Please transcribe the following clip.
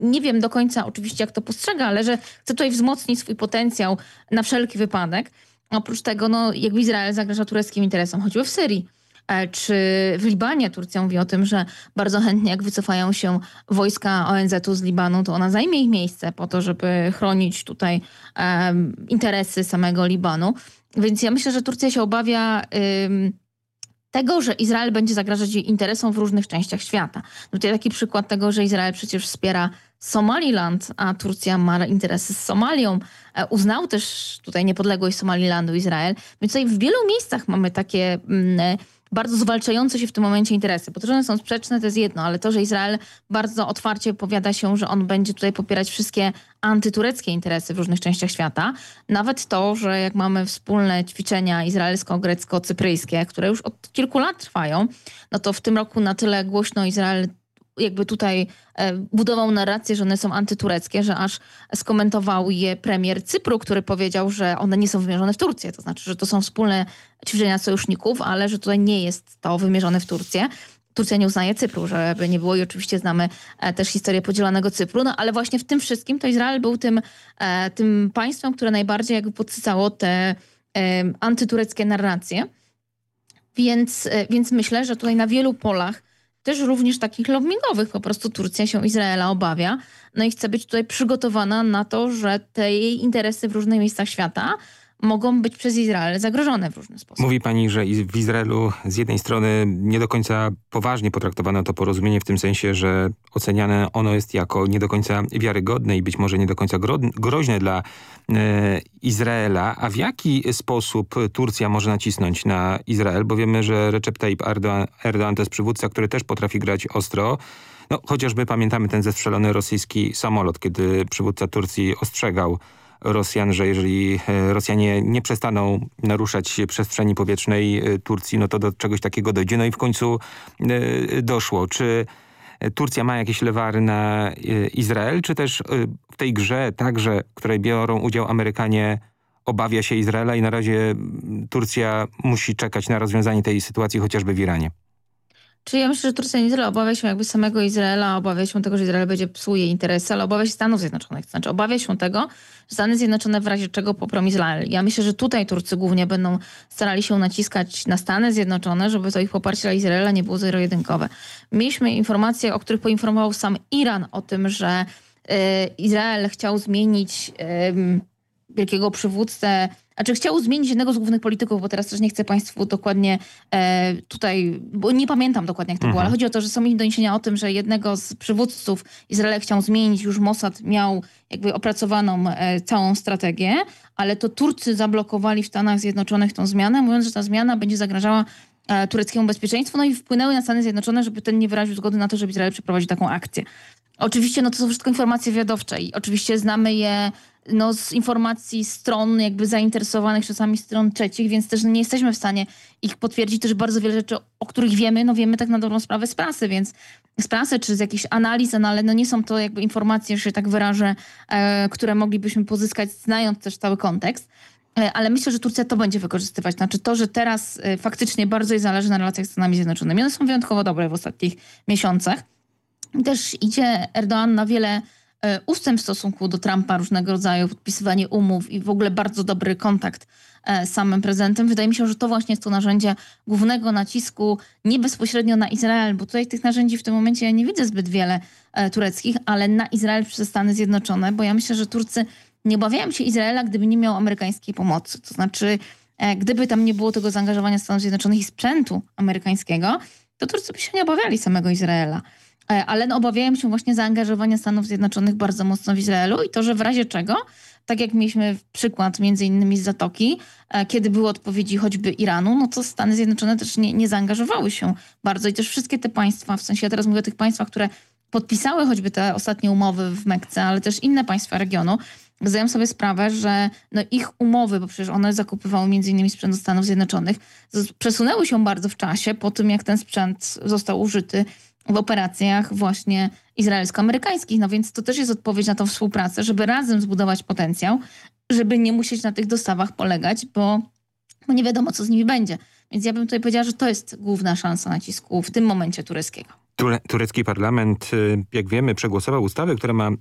nie wiem do końca oczywiście, jak to postrzega, ale że chce tutaj wzmocnić swój potencjał na wszelki wypadek. Oprócz tego, jakby Izrael zagraża tureckim interesom, choćby w Syrii. Czy w Libanie Turcja mówi o tym, że bardzo chętnie jak wycofają się wojska ONZ-u z Libanu, to ona zajmie ich miejsce po to, żeby chronić tutaj interesy samego Libanu. Więc ja myślę, że Turcja się obawia tego, że Izrael będzie zagrażać jej interesom w różnych częściach świata. Tutaj taki przykład tego, że Izrael przecież wspiera Somaliland, a Turcja ma interesy z Somalią. Uznał też tutaj niepodległość Somalilandu Izrael. Więc tutaj w wielu miejscach mamy takie bardzo zwalczające się w tym momencie interesy. Bo to, że one są sprzeczne, to jest jedno, ale to, że Izrael bardzo otwarcie powiada się, że on będzie tutaj popierać wszystkie antytureckie interesy w różnych częściach świata. Nawet to, że jak mamy wspólne ćwiczenia izraelsko-grecko-cypryjskie, które już od kilku lat trwają, no to w tym roku na tyle głośno Izrael jakby tutaj budował narrację, że one są antytureckie, że aż skomentował je premier Cypru, który powiedział, że one nie są wymierzone w Turcję. To znaczy, że to są wspólne ćwiczenia sojuszników, ale że tutaj nie jest to wymierzone w Turcję. Turcja nie uznaje Cypru, żeby nie było i oczywiście znamy też historię podzielonego Cypru, no ale właśnie w tym wszystkim to Izrael był tym państwem, które najbardziej jakby podsycało te antytureckie narracje. Więc myślę, że tutaj na wielu polach też również takich lobbingowych. Po prostu Turcja się Izraela obawia. No i chce być tutaj przygotowana na to, że te jej interesy w różnych miejscach świata mogą być przez Izrael zagrożone w różny sposób. Mówi pani, że w Izraelu z jednej strony nie do końca poważnie potraktowano to porozumienie w tym sensie, że oceniane ono jest jako nie do końca wiarygodne i być może nie do końca groźne dla Izraela. A w jaki sposób Turcja może nacisnąć na Izrael? Bo wiemy, że Recep Tayyip Erdoğan to jest przywódca, który też potrafi grać ostro. No, chociażby pamiętamy ten zestrzelony rosyjski samolot, kiedy przywódca Turcji ostrzegał Rosjan, że jeżeli Rosjanie nie przestaną naruszać przestrzeni powietrznej Turcji, no to do czegoś takiego dojdzie. No i w końcu doszło. Czy Turcja ma jakieś lewary na Izrael, czy też w tej grze także, w której biorą udział Amerykanie, obawia się Izraela i na razie Turcja musi czekać na rozwiązanie tej sytuacji chociażby w Iranie? Czyli ja myślę, że Turcja nie tyle obawia się jakby samego Izraela, obawia się tego, że Izrael będzie psuł jej interesy, ale obawia się Stanów Zjednoczonych. To znaczy obawia się tego, że Stany Zjednoczone w razie czego poprą Izrael. Ja myślę, że tutaj Turcy głównie będą starali się naciskać na Stany Zjednoczone, żeby to ich poparcie dla Izraela nie było zero-jedynkowe. Mieliśmy informacje, o których poinformował sam Iran o tym, że Izrael chciał zmienić wielkiego przywódcę, znaczy chciał zmienić jednego z głównych polityków, bo teraz też nie chcę państwu dokładnie tutaj, bo nie pamiętam dokładnie jak to było, ale chodzi o to, że są doniesienia o tym, że jednego z przywódców Izrael chciał zmienić, już Mossad miał jakby opracowaną całą strategię, ale to Turcy zablokowali w Stanach Zjednoczonych tą zmianę, mówiąc, że ta zmiana będzie zagrażała tureckiemu bezpieczeństwu, no i wpłynęły na Stany Zjednoczone, żeby ten nie wyraził zgody na to, żeby Izrael przeprowadził taką akcję. Oczywiście to są wszystko informacje wywiadowcze i oczywiście znamy je z informacji stron jakby zainteresowanych, czasami stron trzecich, więc też nie jesteśmy w stanie ich potwierdzić. Też bardzo wiele rzeczy, o których wiemy tak na dobrą sprawę z prasy, więc z prasy czy z jakichś analiz, no ale nie są to jakby informacje, że się tak wyrażę, które moglibyśmy pozyskać, znając też cały kontekst. Ale myślę, że Turcja to będzie wykorzystywać. Znaczy to, że teraz faktycznie bardzo jej zależy na relacjach z Stanami Zjednoczonymi. One są wyjątkowo dobre w ostatnich miesiącach. Też idzie Erdoğan na wiele ustępstw w stosunku do Trumpa, różnego rodzaju podpisywanie umów i w ogóle bardzo dobry kontakt z samym prezydentem. Wydaje mi się, że to właśnie jest to narzędzie głównego nacisku, nie bezpośrednio na Izrael, bo tutaj tych narzędzi w tym momencie ja nie widzę zbyt wiele tureckich, ale na Izrael przez Stany Zjednoczone, bo ja myślę, że Turcy nie obawiają się Izraela, gdyby nie miał amerykańskiej pomocy. To znaczy, gdyby tam nie było tego zaangażowania Stanów Zjednoczonych i sprzętu amerykańskiego, to Turcy by się nie obawiali samego Izraela. Ale obawiają się właśnie zaangażowania Stanów Zjednoczonych bardzo mocno w Izraelu i to, że w razie czego, tak jak mieliśmy przykład między innymi z Zatoki, kiedy były odpowiedzi choćby Iranu, no to Stany Zjednoczone też nie zaangażowały się bardzo i też wszystkie te państwa, w sensie ja teraz mówię o tych państwach, które podpisały choćby te ostatnie umowy w Mekce, ale też inne państwa regionu, zdają sobie sprawę, że ich umowy, bo przecież one zakupywały między innymi sprzęt do Stanów Zjednoczonych, przesunęły się bardzo w czasie po tym, jak ten sprzęt został użyty w operacjach właśnie izraelsko-amerykańskich. No więc to też jest odpowiedź na tą współpracę, żeby razem zbudować potencjał, żeby nie musieć na tych dostawach polegać, bo nie wiadomo, co z nimi będzie. Więc ja bym tutaj powiedziała, że to jest główna szansa nacisku w tym momencie tureckiego. Turecki parlament, jak wiemy, przegłosował ustawę, która ma